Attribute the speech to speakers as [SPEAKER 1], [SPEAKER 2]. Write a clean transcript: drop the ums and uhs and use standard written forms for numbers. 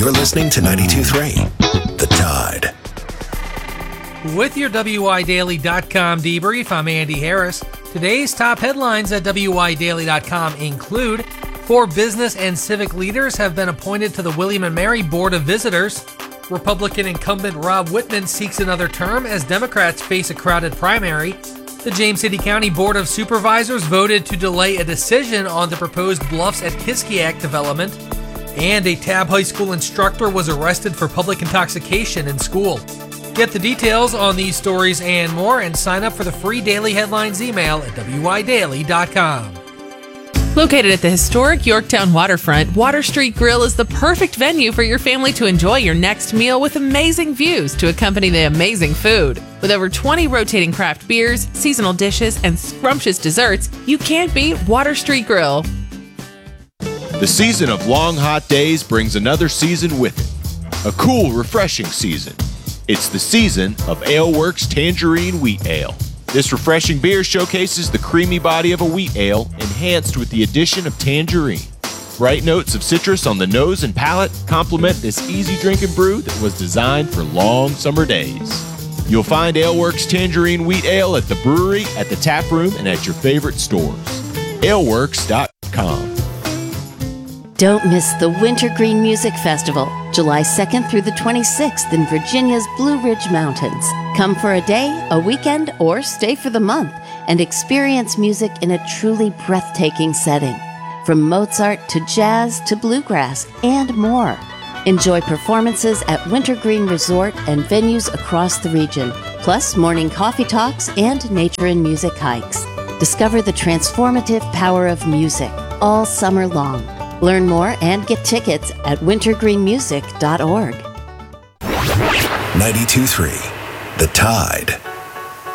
[SPEAKER 1] You're listening to 92.3, The Tide.
[SPEAKER 2] With your WIDaily.com debrief, I'm Andy Harris. Today's top headlines at WIDaily.com include 4 business and civic leaders have been appointed to the William & Mary Board of Visitors. Republican incumbent Rob Whitman seeks another term as Democrats face a crowded primary. The James City County Board of Supervisors voted to delay a decision on the proposed Bluffs at Kiskiak development. And a Tabb High School instructor was arrested for public intoxication in school. Get the details on these stories and more, and sign up for the free Daily Headlines email at WIDaily.com.
[SPEAKER 3] Located at the historic Yorktown waterfront, Water Street Grill is the perfect venue for your family to enjoy your next meal with amazing views to accompany the amazing food. With over 20 rotating craft beers, seasonal dishes, and scrumptious desserts, you can't beat Water Street Grill.
[SPEAKER 4] The season of long, hot days brings another season with it. A cool, refreshing season. It's the season of AleWorks Tangerine Wheat Ale. This refreshing beer showcases the creamy body of a wheat ale, enhanced with the addition of tangerine. Bright notes of citrus on the nose and palate complement this easy drinking brew that was designed for long summer days. You'll find AleWorks Tangerine Wheat Ale at the brewery, at the tap room, and at your favorite stores. AleWorks.com.
[SPEAKER 5] Don't miss the Wintergreen Music Festival, July 2nd through the 26th in Virginia's Blue Ridge Mountains. Come for a day, a weekend, or stay for the month and experience music in a truly breathtaking setting. From Mozart to jazz to bluegrass and more. Enjoy performances at Wintergreen Resort and venues across the region, plus morning coffee talks and nature and music hikes. Discover the transformative power of music all summer long. Learn more and get tickets at wintergreenmusic.org.
[SPEAKER 1] 92.3, The Tide.